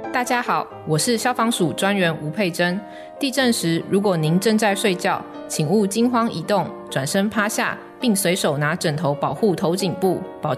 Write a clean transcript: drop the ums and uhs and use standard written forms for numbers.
大家好，我是消防署专员吴佩珍。地震时，如果您正在睡觉，请勿惊慌移动，转身趴下，并随手拿枕头保护头颈部，保